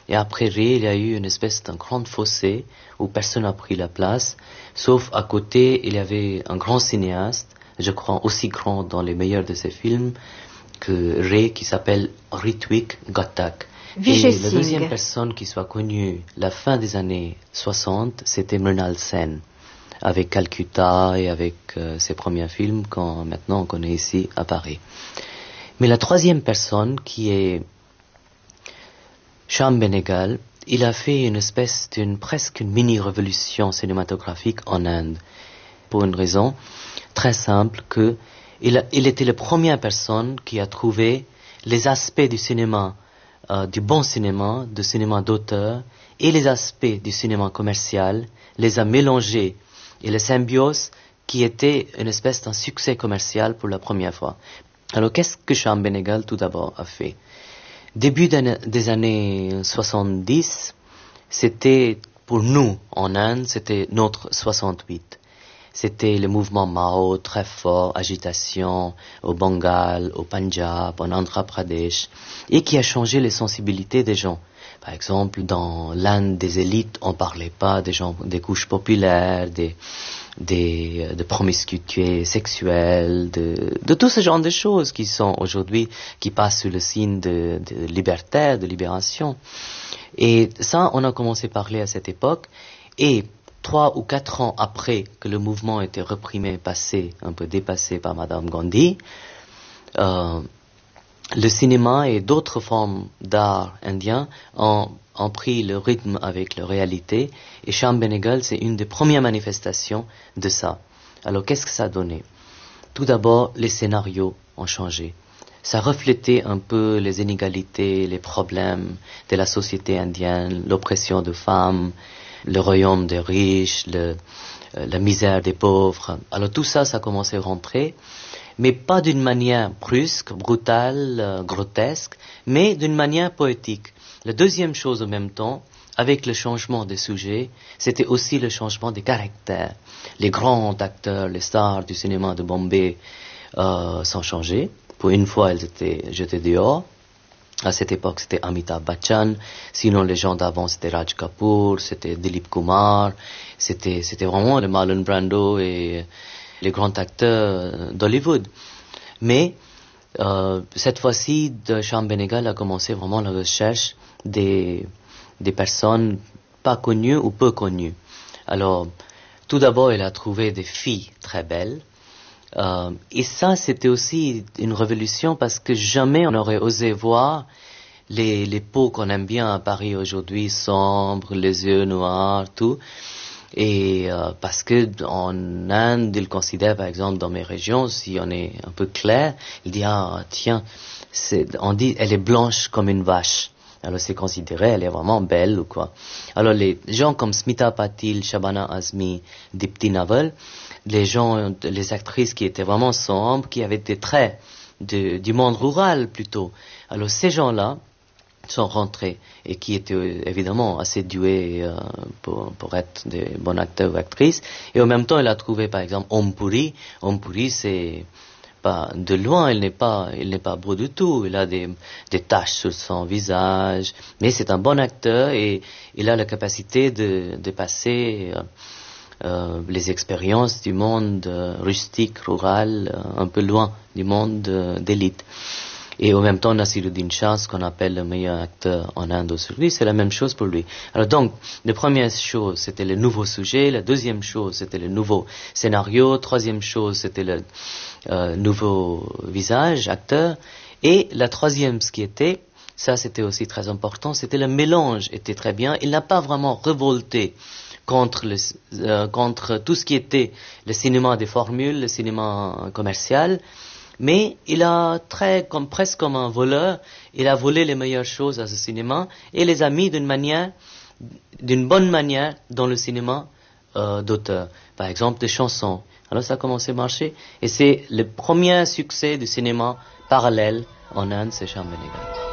Et après Ray, il y a eu une espèce d'un grand fossé où personne n'a pris la place, sauf à côté, il y avait un grand cinéaste, je crois aussi grand dans les meilleurs de ses films que Ray, qui s'appelle Ritwik Ghatak. Vijay Et la Singh. deuxième personne qui soit connue la fin des années 60, c'était Mrinal Sen, avec Calcutta et avec ses premiers films qu'on maintenant on connaît ici à Paris. Mais la troisième personne, qui est Shyam Benegal, il a fait une espèce presque une mini-révolution cinématographique en Inde, pour une raison très simple, que il était la première personne qui a trouvé les aspects du cinéma, du bon cinéma, du cinéma d'auteur, et les aspects du cinéma commercial, les a mélangés, et la symbiose qui était une espèce d'un succès commercial pour la première fois. Alors qu'est-ce que Shyam Benegal tout d'abord a fait? Début des années 70, c'était pour nous en Inde, c'était notre 68. C'était le mouvement Mao très fort, agitation au Bengale, au Punjab, en Andhra Pradesh, et qui a changé les sensibilités des gens. Par exemple, dans l'Inde des élites, on parlait pas des gens, des couches populaires, de promiscuité sexuelle, de tout ce genre de choses qui sont aujourd'hui, qui passent sous le signe de libertaire, de libération. Et ça, on a commencé à parler à cette époque, et 3 ou 4 ans après que le mouvement était reprimé, passé, un peu dépassé par Madame Gandhi, le cinéma et d'autres formes d'art indien ont pris le rythme avec la réalité, et Shyam Benegal, c'est une des premières manifestations de ça. Alors qu'est-ce que ça a donné? Tout d'abord, les scénarios ont changé. Ça reflétait un peu les inégalités, les problèmes de la société indienne, l'oppression des femmes, le royaume des riches, la misère des pauvres. Alors tout ça, ça a commencé à rentrer, mais pas d'une manière brusque, brutale, grotesque, mais d'une manière poétique. La deuxième chose en même temps, avec le changement des sujets, c'était aussi le changement des caractères. Les grands acteurs, les stars du cinéma de Bombay sont changés. Pour une fois, elles étaient jetées dehors. À cette époque, c'était Amitabh Bachchan. Sinon, les gens d'avant, c'était Raj Kapoor, c'était Dilip Kumar. C'était vraiment le Marlon Brando et les grands acteurs d'Hollywood. Mais cette fois-ci, Shyam Benegal a commencé vraiment la recherche des personnes pas connues ou peu connues. Alors, tout d'abord, il a trouvé des filles très belles. Et ça, c'était aussi une révolution, parce que jamais on aurait osé voir les peaux qu'on aime bien à Paris aujourd'hui, sombres, les yeux noirs, tout. Et parce que en Inde, ils considèrent, par exemple, dans mes régions, si on est un peu clair, ils disent, ah tiens, on dit, elle est blanche comme une vache. Alors c'est considéré, elle est vraiment belle ou quoi. Alors les gens comme Smita Patil, Shabana Azmi, Dipti Naval, les actrices qui étaient vraiment sombres, qui avaient des traits du monde rural plutôt. Alors ces gens-là sont rentrés, et qui étaient évidemment assez doués pour être des bons acteurs ou actrices. Et en même temps, il a trouvé par exemple Om Puri. Om Puri, c'est pas de loin, il n'est pas beau du tout. Il a des taches sur son visage, mais c'est un bon acteur, et il a la capacité de passer les expériences du monde rustique, rural, un peu loin du monde d'élite. Et en même temps, Naseeruddin Shah, ce qu'on appelle le meilleur acteur en Inde aujourd'hui, c'est la même chose pour lui. Alors donc, la première chose, c'était le nouveau sujet. La deuxième chose, c'était le nouveau scénario. Troisième chose, c'était le nouveau visage, acteur. Et la troisième, ce qui était, ça c'était aussi très important, c'était le mélange, était très bien. Il n'a pas vraiment révolté contre tout ce qui était le cinéma des formules, le cinéma commercial. Mais il a presque comme un voleur, il a volé les meilleures choses à ce cinéma et les a mis d'une bonne manière dans le cinéma d'auteur. Par exemple, des chansons. Alors ça a commencé à marcher, et c'est le premier succès du cinéma parallèle en Inde, c'est Shyam Benegal.